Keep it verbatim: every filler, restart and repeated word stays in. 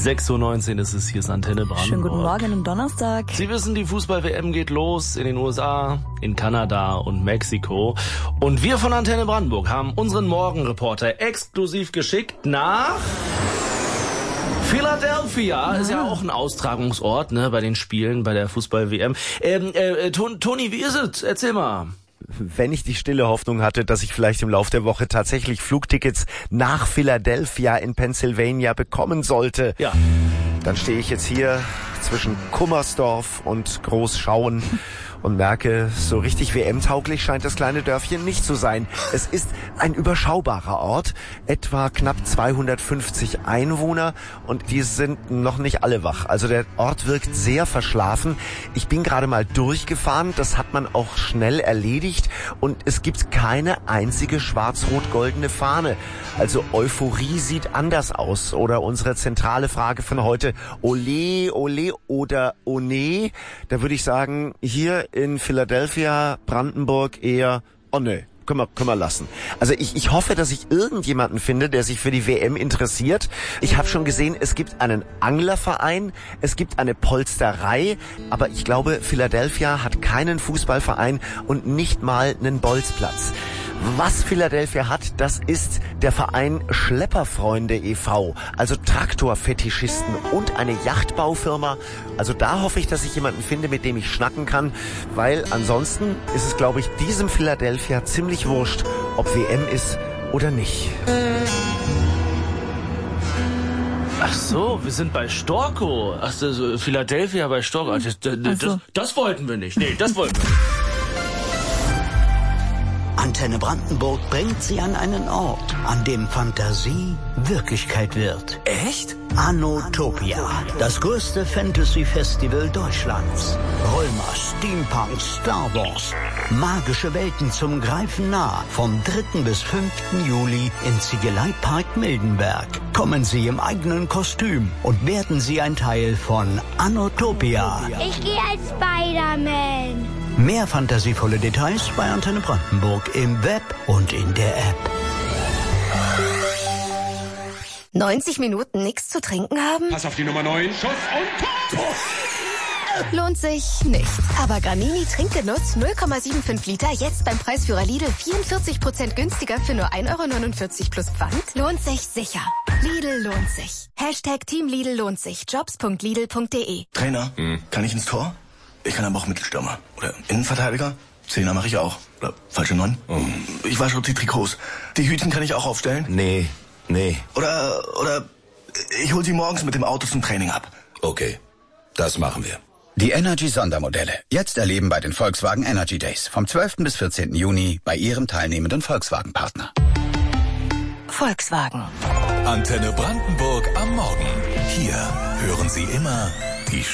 sechs Uhr neunzehn ist es, hier ist Antenne Brandenburg. Schönen guten Morgen am Donnerstag. Sie wissen, die Fußball-W M geht los in den U S A, in Kanada und Mexiko. Und wir von Antenne Brandenburg haben unseren Morgenreporter exklusiv geschickt nach Philadelphia. Ah. Ist ja auch ein Austragungsort, ne, bei den Spielen, bei der Fußball-W M. Ähm, äh, Toni, wie ist es? Erzähl mal. Wenn ich die stille Hoffnung hatte, dass ich vielleicht im Laufe der Woche tatsächlich Flugtickets nach Philadelphia in Pennsylvania bekommen sollte, ja, dann stehe ich jetzt hier zwischen Kummersdorf und Großschauen und merke, so richtig W M-tauglich scheint das kleine Dörfchen nicht zu sein. Es ist ein überschaubarer Ort, etwa knapp zweihundertfünfzig Einwohner, und die sind noch nicht alle wach. Also der Ort wirkt sehr verschlafen. Ich bin gerade mal durchgefahren, das hat man auch schnell erledigt, und es gibt keine einzige schwarz-rot-goldene Fahne. Also Euphorie sieht anders aus. Oder unsere zentrale Frage von heute, Olé, Olé oder Oné? Da würde ich sagen, hier in Philadelphia, Brandenburg eher, oh nö, können wir, können wir lassen. Also ich, ich hoffe, dass ich irgendjemanden finde, der sich für die W M interessiert. Ich habe schon gesehen, es gibt einen Anglerverein, es gibt eine Polsterei, aber ich glaube, Philadelphia hat keinen Fußballverein und nicht mal einen Bolzplatz. Was Philadelphia hat, das ist der Verein Schlepperfreunde e V, also Traktorfetischisten und eine Yachtbaufirma. Also da hoffe ich, dass ich jemanden finde, mit dem ich schnacken kann, weil ansonsten ist es, glaube ich, diesem Philadelphia ziemlich wurscht, ob W M ist oder nicht. Ach so, wir sind bei Storko. Ach so, Philadelphia bei Storko. Das, das, das, das wollten wir nicht. Nee, das wollten wir nicht. Antenne Brandenburg bringt Sie an einen Ort, an dem Fantasie Wirklichkeit wird. Echt? Anotopia, das größte Fantasy-Festival Deutschlands. Römer, Steampunk, Star Wars. Magische Welten zum Greifen nah. Vom dritten bis fünften Juli im Ziegeleipark Mildenberg. Kommen Sie im eigenen Kostüm und werden Sie ein Teil von Anotopia. Ich gehe als Spider-Man. Mehr fantasievolle Details bei Antenne Brandenburg im Web und in der App. neunzig Minuten nichts zu trinken haben? Pass auf die Nummer neun. Schuss und Tor! Lohnt sich nicht. Aber Granini Trinkgenuss null Komma fünfundsiebzig Liter jetzt beim Preisführer Lidl vierundvierzig Prozent günstiger für nur ein Euro neunundvierzig plus Pfand. Lohnt sich sicher. Lidl lohnt sich. Hashtag Team Lidl lohnt sich. Jobs punkt lidl punkt de. Trainer, hm. kann ich ins Tor? Ich kann aber auch Mittelstürmer. Oder Innenverteidiger. Zehner mache ich auch. Oder falsche Neun. Oh. Ich wasche die Trikots. Die Hütchen kann ich auch aufstellen. Nee, nee. Oder, oder ich hol sie morgens mit dem Auto zum Training ab. Okay, das machen wir. Die Energy-Sondermodelle. Jetzt erleben bei den Volkswagen Energy Days. Vom zwölften bis vierzehnten Juni bei Ihrem teilnehmenden Volkswagen-Partner. Volkswagen. Antenne Brandenburg am Morgen. Hier hören Sie immer